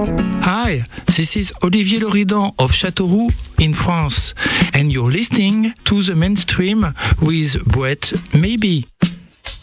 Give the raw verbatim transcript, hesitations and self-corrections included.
Hi, this is Olivier Loridan of Châteauroux in France, and you're listening to The Mainstream with Bouette Maybe.